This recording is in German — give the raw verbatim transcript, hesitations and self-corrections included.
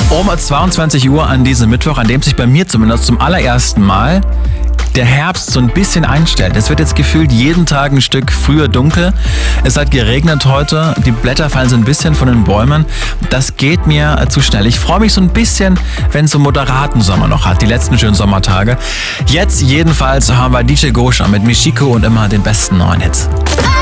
Um zweiundzwanzig Uhr an diesem Mittwoch, an dem sich bei mir zumindest zum allerersten Mal der Herbst so ein bisschen einstellt. Es wird jetzt gefühlt jeden Tag ein Stück früher dunkel. Es hat geregnet heute. Die Blätter fallen so ein bisschen von den Bäumen. Das geht mir zu schnell. Ich freue mich so ein bisschen, wenn es so moderaten Sommer noch hat. Die letzten schönen Sommertage. Jetzt jedenfalls haben wir D J Gosha mit Michiko und immer den besten neuen Hits.